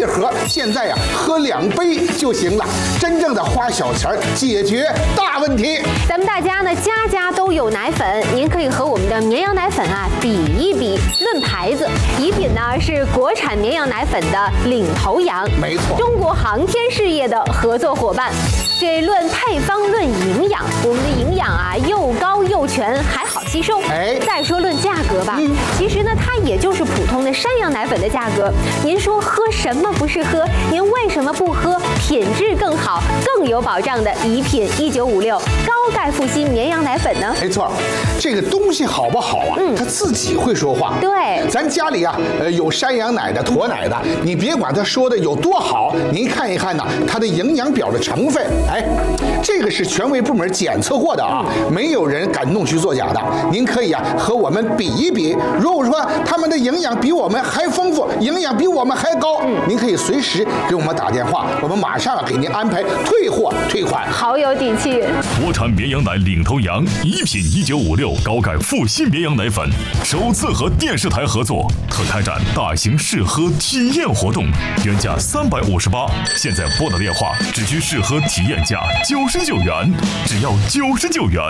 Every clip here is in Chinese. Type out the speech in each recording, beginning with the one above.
盒，现在呀喝2杯就行了，真正的花小钱解决大问题。 咱们大家呢家家都有奶粉，您可以和我们的绵羊奶粉啊比一比。论牌子，宜品呢是国产绵羊奶粉的领头羊， 没错， 中国航天事业的合作伙伴。这论配方论营养，我们的营养啊又高又全，还好吸收。再说论价格吧，其实呢它也就是普通的山羊奶粉的价格。您说喝什么不是喝？您为什么不喝品质更好、更有保障的宜品1956高钙复吸绵羊奶粉呢？ 没错，这个东西好不好啊？它自己会说话。 对， 咱家里啊，有山羊奶的、驼奶的，你别管它说的有多好，您看一看呢，它的营养表的成分。这个是权威部门检测过的啊，没有人敢弄虚作假的。您可以啊和我们比一比，如果说他们的营养比我们还丰富，营养比我们还高，您可以随时给我们打电话，我们马上给您安排退货退款。 好有底气！ 国产绵羊奶领头羊，宜品1956高钙复吸绵羊奶粉首次和电视台合作，特开展大型试喝体验活动，原价358，现在拨打电话只需试喝体验价99元，只要99元。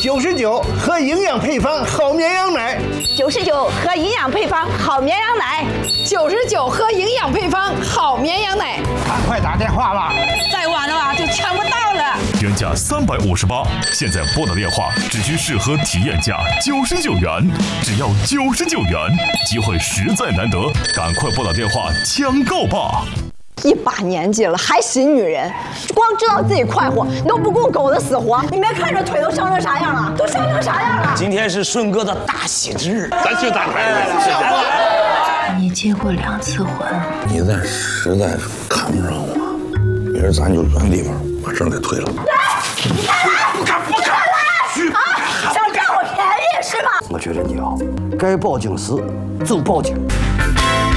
99喝营养配方好绵羊奶 ，99喝营养配方好绵羊奶 ，99喝营养配方好绵羊奶。 赶快打电话吧， 再晚的话就抢不到了。 原价358，现在拨打电话只需试喝体验价99元，只要99元，机会实在难得，赶快拨打电话抢购吧。 一把年纪了还洗女人，光知道自己快活，你都不顾狗的死活。你没看这腿都伤成啥样了？都伤成啥样了？ 今天是顺哥的大喜之日， 咱去打牌了。 你结过2次婚， 你再实在是看不上我，明儿咱就原地方把证给退了。 你干嘛？不看啊！想占我便宜是吧？ 我觉得你啊，该报警时就报警。